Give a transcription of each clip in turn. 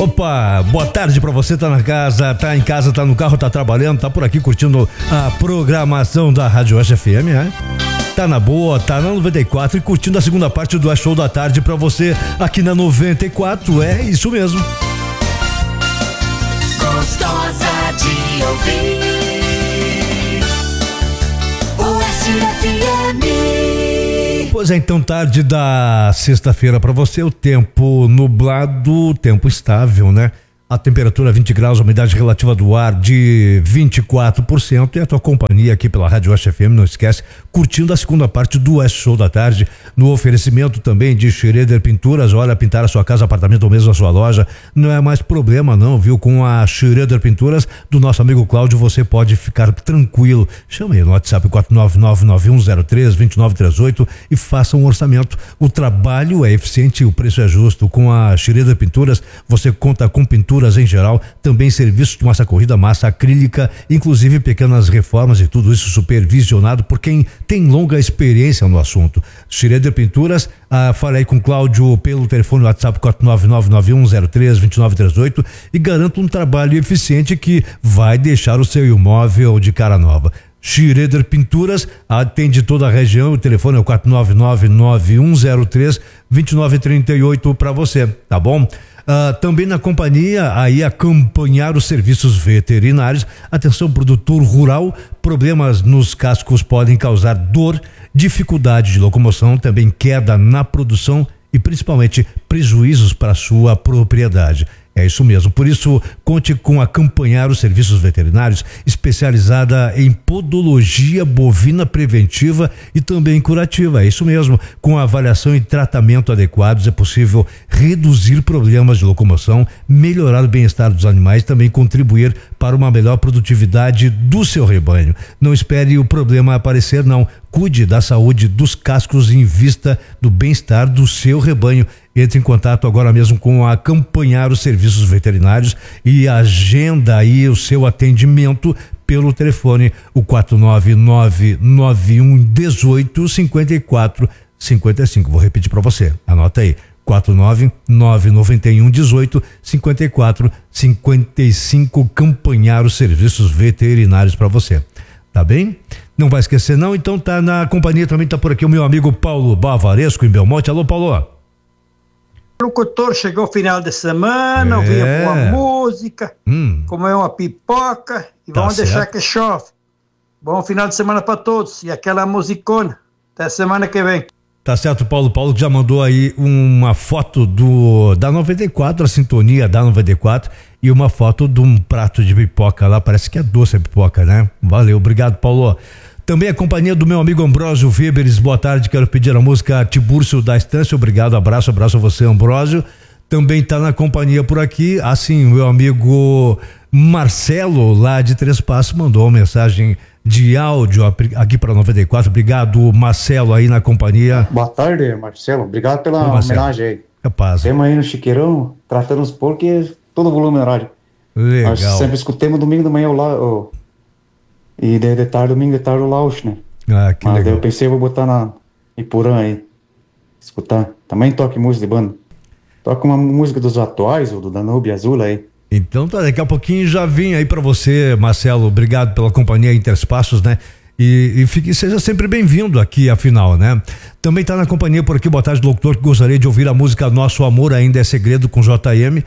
Opa, boa tarde pra você, tá na casa, tá em casa, tá no carro, tá trabalhando, tá por aqui curtindo a programação da Rádio Oeste FM, né? Tá na boa, tá na 94 e curtindo a segunda parte do Show da Tarde pra você aqui na 94, é isso mesmo. Gostosa de ouvir Oeste FM. Pois é, então tarde da sexta-feira pra você, o tempo nublado, tempo estável, né? A temperatura 20 graus, a umidade relativa do ar de 24% e a tua companhia aqui pela Rádio Oeste FM, não esquece, curtindo a segunda parte do Oeste Show da Tarde, no oferecimento também de Schroeder Pinturas. Olha, pintar a sua casa, apartamento ou mesmo a sua loja, não é mais problema não, viu? Com a Schroeder Pinturas do nosso amigo Cláudio, você pode ficar tranquilo. Chama aí no WhatsApp 49991032938 e faça um orçamento. O trabalho é eficiente e o preço é justo. Com a Schroeder Pinturas, você conta com pinturas em geral, também serviços de massa corrida, massa acrílica, inclusive pequenas reformas e tudo isso supervisionado por quem tem longa experiência no assunto. Schroeder Pinturas, falei com o Cláudio pelo telefone WhatsApp 49991032938 e garanto um trabalho eficiente que vai deixar o seu imóvel de cara nova. Schroeder Pinturas atende toda a região, o telefone é o 49991032938 para você, tá bom? Também na companhia, aí acompanhar os serviços veterinários. Atenção, produtor rural, problemas nos cascos podem causar dor, dificuldade de locomoção, também queda na produção e principalmente prejuízos para a sua propriedade. É isso mesmo, por isso conte com acompanhar os serviços veterinários, especializada em podologia bovina preventiva e também curativa. É isso mesmo, com avaliação e tratamento adequados é possível reduzir problemas de locomoção, melhorar o bem-estar dos animais, também contribuir para uma melhor produtividade do seu rebanho. Não espere o problema aparecer, não. Cuide da saúde dos cascos em vista do bem-estar do seu rebanho. Entre em contato agora mesmo com a acompanhar os serviços veterinários e agenda aí o seu atendimento pelo telefone o 49991185455. Vou repetir para você. Anota aí. 49991185455. Acompanhar os serviços veterinários para você. Tá bem? Não vai esquecer não, então tá na companhia, também tá por aqui o meu amigo Paulo Bavaresco em Belmonte. Alô, Paulo. Locutor, chegou o final de semana, ouvia boa música, comer uma pipoca e Tá vamos certo. deixar que chove. Bom final de semana para todos e aquela musicona. Até semana que vem. Tá certo, Paulo. Paulo que já mandou aí uma foto da 94, a sintonia da 94 e uma foto de um prato de pipoca lá, parece que é doce a pipoca, né? Valeu, obrigado, Paulo. Também a companhia do meu amigo Ambrósio Weberes, boa tarde, quero pedir a música Tibúrcio da Estância, obrigado, abraço a você, Ambrósio. Também tá na companhia por aqui, assim, o meu amigo Marcelo, lá de Três Passos, mandou uma mensagem de áudio aqui para 94, obrigado, Marcelo, aí na companhia. Boa tarde, Marcelo, obrigado pela Marcelo. homenagem aí. Capaz. Temos aí no Chiqueirão, tratando os porcos e todo o volume na rádio. Legal. Nós sempre escutamos domingo de manhã e de tarde, domingo de tarde o Lausch, né? Ah, que Mas daí legal. eu pensei, vou botar na Ipurã aí, escutar. Também toque música de banda. Toca uma música dos atuais, o do Danúbio Azul aí. Então tá, daqui a pouquinho já vim aí pra você, Marcelo, obrigado pela companhia Interespaços, né? E seja sempre bem-vindo aqui, afinal, né? Também tá na companhia por aqui, boa tarde, doutor, que gostaria de ouvir a música Nosso Amor Ainda é Segredo com JM,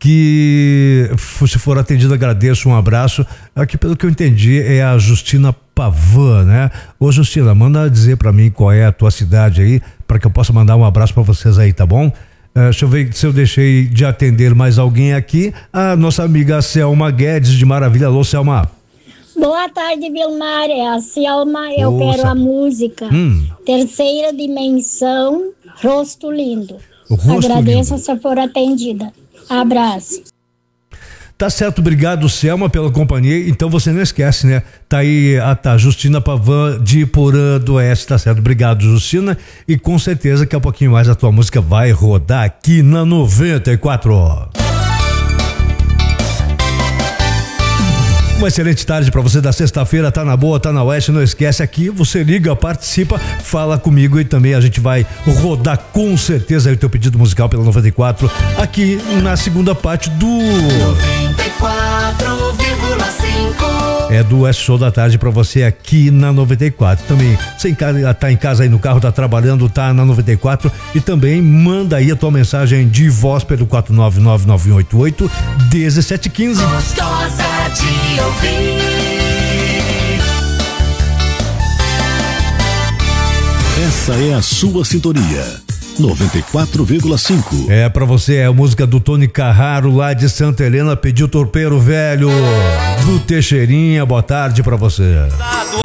que se for atendido agradeço, um abraço. Aqui pelo que eu entendi é a Justina Pavan, né? Ô Justina, manda dizer pra mim qual é a tua cidade aí, para que eu possa mandar um abraço pra vocês aí, tá bom? Deixa eu ver se eu deixei de atender mais alguém aqui. A nossa amiga Selma Guedes de Maravilha. Alô, Selma. Boa tarde, Vilmar. É a Selma. Eu quero a música Terceira Dimensão, Rosto Lindo. Agradeço se for atendida. Abraço. Tá certo, obrigado, Selma, pela companhia. Então você não esquece, né? Tá aí a Justina Pavan de Porã do Oeste, tá certo? Obrigado, Justina. E com certeza que a pouquinho mais a tua música vai rodar aqui na 94. Uma excelente tarde pra você da sexta-feira, tá na boa, tá na oeste, não esquece aqui, você liga, participa, fala comigo e também a gente vai rodar com certeza aí o teu pedido musical pela 94, aqui na segunda parte do 94,5. É do Oeste Show da Tarde pra você aqui na 94. Também, você tá em casa aí no carro, tá trabalhando, tá na 94 e também manda aí a tua mensagem de voz pelo 4999188-1715. Gostosa de ouvir. Essa é a sua sintonia. 94,5. É pra você, é a música do Tony Carraro lá de Santa Helena, pediu Torpeiro Velho do Teixeirinha. Boa tarde pra você.